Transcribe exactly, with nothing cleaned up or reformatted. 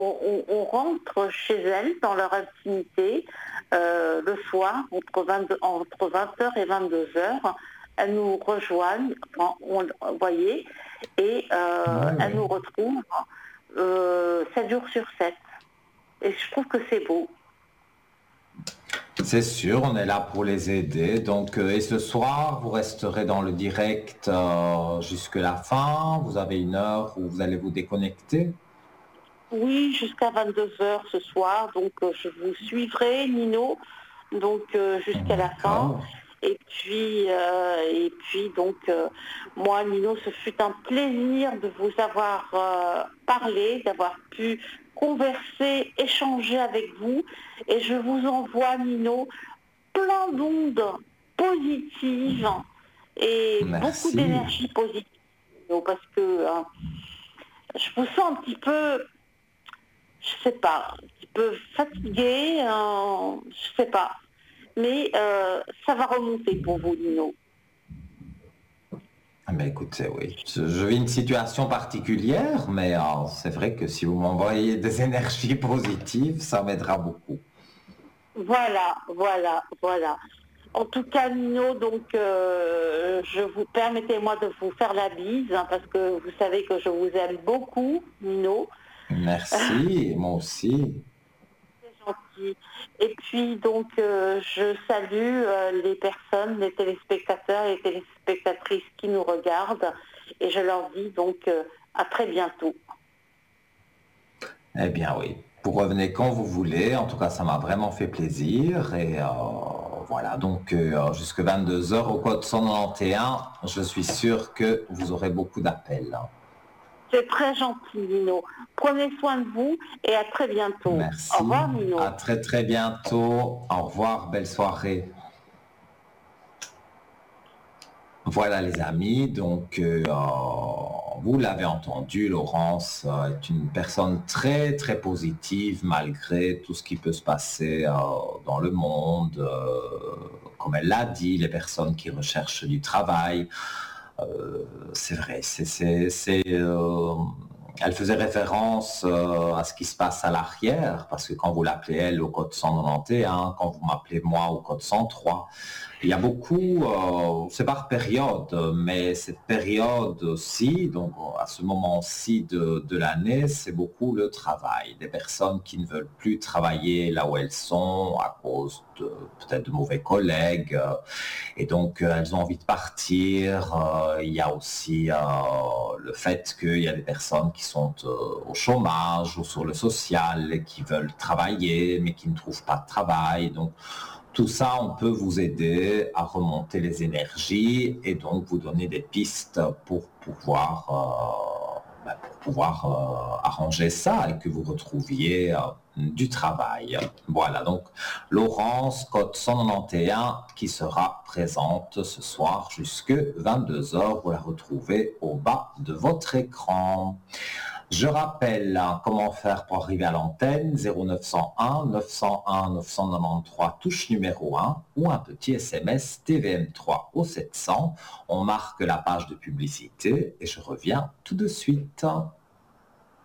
on, on- on rentre chez elles dans leur intimité euh, le soir entre, vingt-deux entre vingt heures et vingt-deux heures. Elles nous rejoignent, enfin, on, vous voyez, et euh, Oui, elles oui. nous retrouvent euh, sept jours sur sept. Et je trouve que c'est beau. C'est sûr, on est là pour les aider. Donc, euh, et ce soir, vous resterez dans le direct euh, jusque la fin. Vous avez une heure où vous allez vous déconnecter. Oui, jusqu'à vingt-deux heures ce soir, donc euh, je vous suivrai, Nino, donc euh, jusqu'à la fin. D'accord. Et puis, euh, et puis donc, euh, moi, Nino, ce fut un plaisir de vous avoir euh, parlé, d'avoir pu converser, échanger avec vous. Et je vous envoie, Nino, plein d'ondes positives et beaucoup Merci. d'énergie positive, Nino, parce que euh, je vous sens un petit peu, je sais pas, un petit peu fatigué, euh, je sais pas. Mais euh, ça va remonter pour vous, Nino. Ah ben écoutez, oui, je, je vis une situation particulière, mais euh, c'est vrai que si vous m'envoyez des énergies positives, ça m'aidera beaucoup. Voilà, voilà, voilà. En tout cas, Nino, donc euh, je vous permettez-moi de vous faire la bise, hein, parce que vous savez que je vous aime beaucoup, Nino. Merci, moi aussi. C'est gentil. Et puis donc euh, je salue euh, les personnes, les téléspectateurs et téléspectatrices qui nous regardent, et je leur dis donc euh, à très bientôt. Eh bien oui, vous revenez quand vous voulez. En tout cas, ça m'a vraiment fait plaisir. Et euh, voilà, donc euh, jusque vingt-deux heures au code cent quatre-vingt-onze, je suis sûr que vous aurez beaucoup d'appels. C'est très gentil, Nino. Prenez soin de vous et à très bientôt. Au Merci. revoir, À Nino. très très bientôt. Au revoir, belle soirée. Voilà les amis, donc euh, vous l'avez entendu, Laurence euh, est une personne très très positive malgré tout ce qui peut se passer euh, dans le monde. Euh, comme elle l'a dit, les personnes qui recherchent du travail, euh, c'est vrai, c'est, c'est, c'est, euh, elle faisait référence euh, à ce qui se passe à l'arrière, parce que quand vous l'appelez elle au code cent quatre-vingt-onze, quand vous m'appelez moi au code cent trois, il y a beaucoup, euh, c'est par période, mais cette période aussi, donc à ce moment-ci de, de l'année, c'est beaucoup le travail. Des personnes qui ne veulent plus travailler là où elles sont à cause de peut-être de mauvais collègues, euh, et donc euh, elles ont envie de partir. Euh, il y a aussi euh, le fait qu'il y a des personnes qui sont euh, au chômage ou sur le social et qui veulent travailler mais qui ne trouvent pas de travail. Donc tout ça, on peut vous aider à remonter les énergies et donc vous donner des pistes pour pouvoir, euh, bah, pour pouvoir euh, arranger ça et que vous retrouviez euh, du travail. Voilà, donc Laurence, code cent quatre-vingt-onze, qui sera présente ce soir jusque vingt-deux heures. Vous la retrouvez au bas de votre écran. Je rappelle hein, comment faire pour arriver à l'antenne, zéro neuf cent un neuf cent un neuf cent quatre-vingt-treize, touche numéro un, ou un petit S M S T V M trois au sept cents. On marque la page de publicité et je reviens tout de suite.